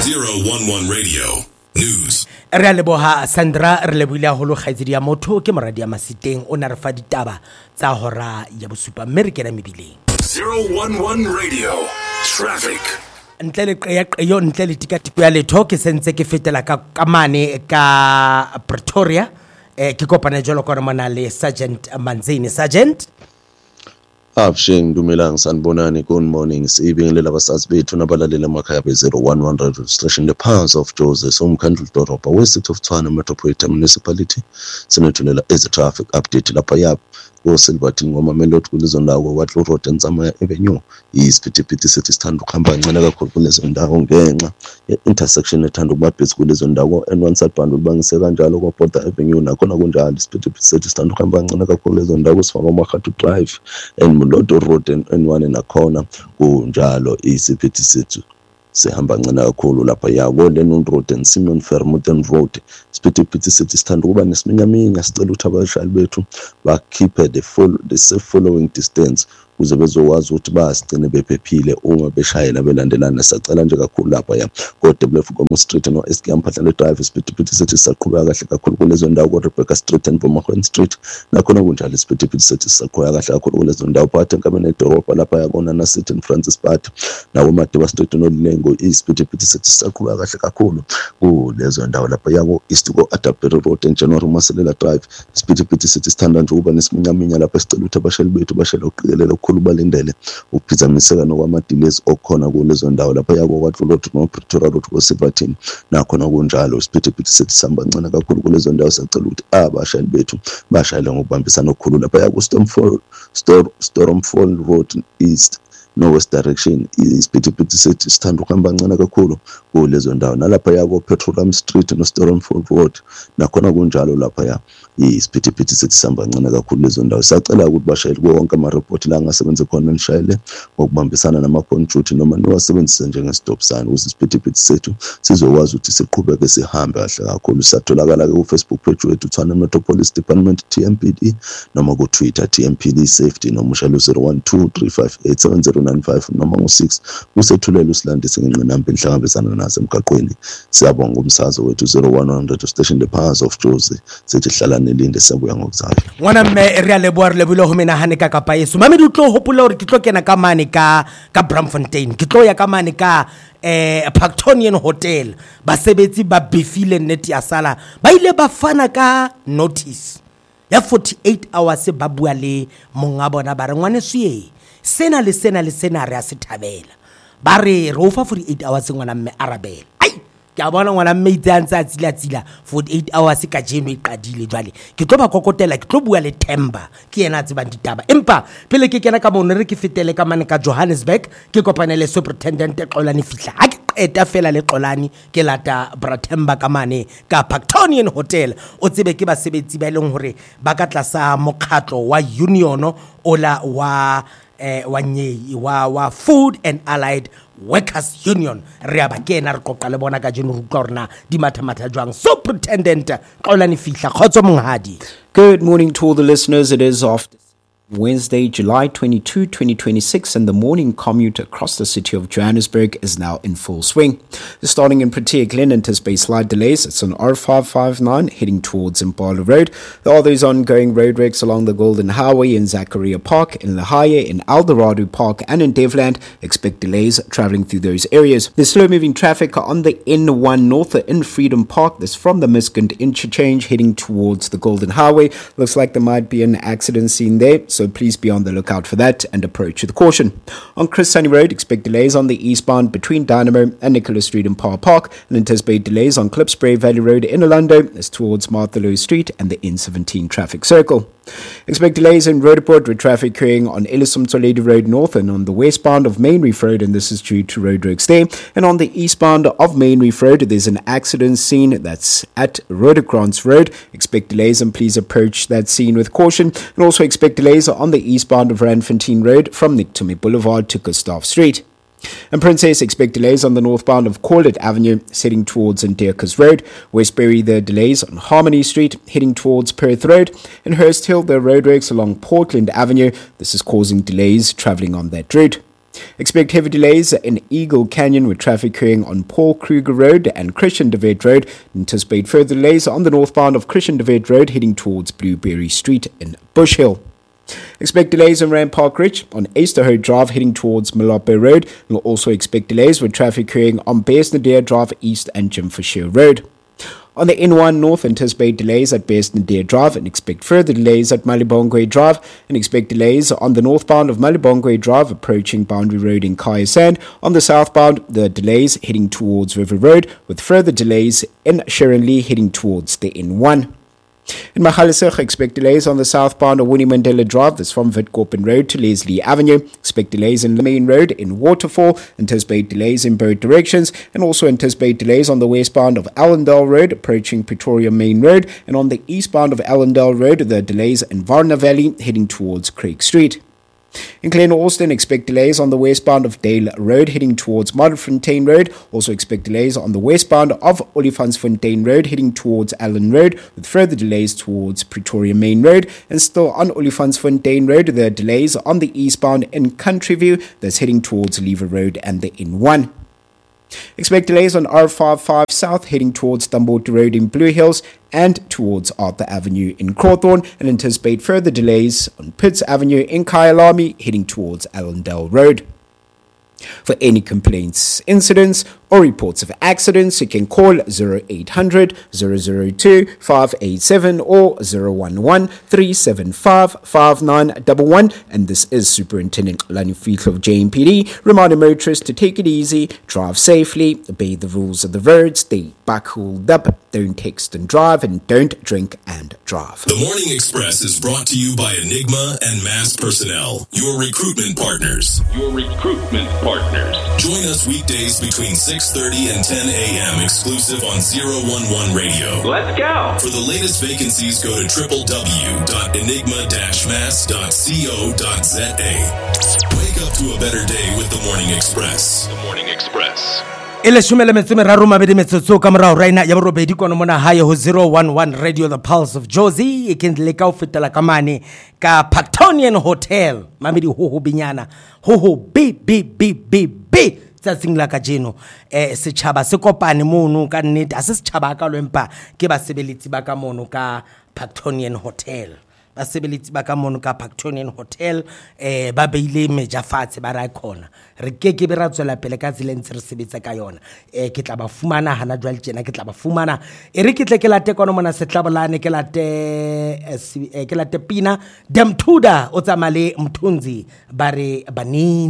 011 Radio News. Re a leboha Sandra re lebohile haholo kgaitsedi ya motho ke moradi ya Masiteng o na re fa ditaba tsa hora ya bosupa mme re kena mebileng. 011 Radio Traffic. Ntle le qeyo ntle le tikatiko ya letho ke sentse ke fetela ka kamane ka Pretoria ke kopana jolo ka mona le Sergeant Manzini. Sergeant Absheng dumelang sanibonani, good morning. Sibingelela abasazi bethu nabalaleli emakhaya be-011 registration the powers of Joseph somkhandlu Doroba we-City of Tshwane Metropolitan Municipality. Sinethulela eze traffic update lapha yap oSilverton ngoMamelodi kulezo ndawo Watlo Road eNzamaya Avenue isiphithiphithi sithi sithanda ukuhamba kancane kakhulu kulezo ndawo ngenxa intersection ethanda ukuba busy kulezo ndawo N1 Southbound ulibangise kanjalo kwaBorder Avenue nakhona kunjalo isiphithiphithi sithi sithanda ukuhamba kancane kakhulu kulezo ndawo sifaka uMakhathu Drive Mlodo Road N1 nakhona kunjalo isiphithiphithi sithi sihamba kancane kakhulu lapha yabo Lennon Road and Simon Vermeulen Road isiphithiphithi sithi sithanda ukuba nesiminyaminya sicela ukuthi abashayeli bethu bakhiphe the safe following distance kuze bezokwazi ukuthi basigcine bephephile uma beshayela belandelana. Sacela nje kakhulu lapha ya kodwa Fukomo Street no SK Mphahlane Drive isiphithiphithi sithi saqhubeka kahle kakhulu kulezo ndawo ko Rebecca Street and Bomahwen Street nakhona kunjalo isiphithiphithi sithi saqhubeka kahle kakhulu kulezo ndawo phakathi enkabeni edorobha lapha yakona na City and Francis Park nawo Madiba Street no Lengo isiphithiphithi sithi saqhubeka kahle kakhulu kulezo ndawo lapha yako East ko Adapter Road and January Maselela Drive isiphithiphithi sithi sithanda nje ukuba nesiminyaminya lapha sicela ukuthi abashayeli bethu bashayela uqikelela khulu balindele ukuphizamiseka nokwama-delays okhona kulezo ndawo lapha yako Watlo Road no Pretoria Road koSilverton nakhona kunjalo isiphithiphithi sithi sihamba kancane kakhulu kulezo ndawo. Sacela ukuthi abashayeli bethu bashayele ngokubambisana okukhulu lapha yako Stormfall Road East no west direction isiphithiphithi sithi sithanda ukuhamba kancane kakhulu kulezo ndawo nalapha yako Petroleum Street no Stormfall Road nakhona kunjalo lapha ya isiphithiphithi sithi sihamba kancane kakhulu lezo ndawo. Sacela ukuthi bashayeli kuwo wonke ama-report la angasebenzi khona nishayele ngokubambisana nama-point duty noma niwasebenzise njenge-stop sign ukuze isiphithiphithi sethu sizokwazi ukuthi siqhubeke sihambe kahle kakhulu. Satholakala-ke ku-Facebook page wethu Tshwane Metropolice Department TMPD noma ku-Twitter TMPD Safety noma ushayele 0123587095 noma ngo-6 usethulela usilandise ngenqinamba enhlangabezana nazo emgaqweni. Siyabonga umsakazo wethu 011 radio station the powers of Joseph sithi hlala nelinde sabuya ngokuzayo ngwana mme re a leboa re lebile ho menahane ka kapa yeso mame di tlo hopola hore ke tlo kena ka mane ka Bramfontein ke tlo ya ka mane ka Parktonian Hotel basebetsi ba befile net ya sala ba ile ba fana ka notice ya 48 hours ba bua le monga bona ba re ngwane suye sena le sena re a se thabela ba re re o fa 48 hours ngwana mme arabela ke a bona ngwana mme itse antsa tsila 48 hours ka jeno e qadile jwale ke tlo ba kokotela ke tlo bua le Themba ke yena tse bang ditaba empa pele ke kena ka mona re ke fetele ka mane ka Johannesburg ke kopane le superintendent Xolani fihla ha ke qeta fela le Xolani ke lata Themba ka mane ka Parktonian Hotel o tsebe ke basebetsi ba leng hore ba ka tlasa mokgatlo wa union ola wa Food and Allied Workers Union re aba kena re qoqa le bona ka jeno re utlwa rena di matha jwang superintendent Xolani fihla khotso monghadi. Good morning to all the listeners. It is after Wednesday, July 22, 2026, and the morning commute across the city of Johannesburg is now in full swing. Starting in Protea Glen, anticipate slight delays. It's on R559 heading towards Impala Road. There are those ongoing roadworks along the Golden Highway in Zachariah Park, in Lahaya, in Eldorado Park, and in Devland. Expect delays traveling through those areas. There's slow-moving traffic on the N1 North in Freedom Park. This from the Miskund interchange heading towards the Golden Highway. Looks like there might be an accident scene there, so please be on the lookout for that and approach with caution. On Chris Sunny Road, expect delays on the eastbound between Dynamo and Nicholas Street in Power Park, and anticipate delays on Klipspray Valley Road in Orlando as towards Martha Lowe Street and the N17 traffic circle. Expect delays in Roodepoort with traffic occurring on Ellison Toledo Road North and on the westbound of Main Reef Road, and this is due to roadworks there. And on the eastbound of Main Reef Road, there's an accident scene that's at Rhodocrans Road. Expect delays and please approach that scene with caution. And also expect delays on the eastbound of Randfontein Road from Nictomy Boulevard to Gustav Street. And Princess, expect delays on the northbound of Corlett Avenue heading towards Ndeerkus Road. Westbury, the delays on Harmony Street heading towards Perth Road. In Hurst Hill, the roadworks along Portland Avenue. This is causing delays travelling on that route. Expect heavy delays in Eagle Canyon with traffic occurring on Paul Kruger Road and Christian de Wet Road. Anticipate further delays on the northbound of Christian de Wet Road heading towards Blueberry Street in Bush Hill. Expect delays on Rand Park Ridge on Easterhoe Drive heading towards Malope Road. We'll also expect delays with traffic occurring on Bears-Nadir Drive East and Jim Fisher Road. On the N1 North, anticipate delays at Bears-Nadir Drive and expect further delays at Malibongwe Drive and expect delays on the northbound of Malibongwe Drive approaching Boundary Road in Kayasand. On the southbound, the delays heading towards River Road with further delays in Sharon Lee heading towards the N1. In Magaliesburg, expect delays on the southbound of Winnie Mandela Drive, that's from Witkoppen Road to Leslie Avenue. Expect delays in Main Road in Waterfall. Anticipate delays in both directions. And also anticipate delays on the westbound of Allendale Road, approaching Pretoria Main Road. And on the eastbound of Allendale Road, the delays in Varna Valley, heading towards Craig Street. In Glen Austin, expect delays on the westbound of Dale Road heading towards Modderfontein Road. Also expect delays on the westbound of Olifantsfontein Road heading towards Allen Road, with further delays towards Pretoria Main Road. And still on Olifantsfontein Road, there are delays on the eastbound in Countryview that's heading towards Lever Road and the N1. Expect delays on R55 South heading towards Dumbarton Road in Blue Hills and towards Arthur Avenue in Crawthorne, and anticipate further delays on Pitts Avenue in Kyalami heading towards Allendale Road. For any complaints, incidents, or reports of accidents, you can call 0800 002 587 or 011 375 5911. And this is Superintendent Lani Fitlo of JMPD, reminding motorists to take it easy, drive safely, obey the rules of the road, stay back cooled up, don't text and drive, and don't drink and drive. The Morning Express is brought to you by Enigma and Mass Personnel, your recruitment partners. Join us weekdays between 6:30 and 10 a.m. exclusive on 011 Radio. Let's go. For the latest vacancies, go to www.enigma-mass.co.za. Wake up to a better day with the Morning Express. The Morning Express. Ile shumele metsemeraro mabedi metsotso ka morao raina ya borobedi kono mona haye ho 011 Radio The Pulse of Jozi ikendle ka ofetela ka mane ka Pactonian Hotel mamedi ho binyana ho bi tsatsing la ka jeno setjhaba se kopane mono ka nnete a se setjhaba ka lwempa ke basebeletsi ba ka mono ka Pactonian Hotel. Basebeletsi ba ka mono ka Pactonian Hotel ba beile meja fatshe ba ra khona re ke be ra tswela pele ka tsela ntse re sebetsa ka yona ke tla ba fumana hana jwale tjena ke tla ba fumana re ke tle ke late kono mona setlabolane ke late pina Demtuda o tsamale Mthunzi ba re banini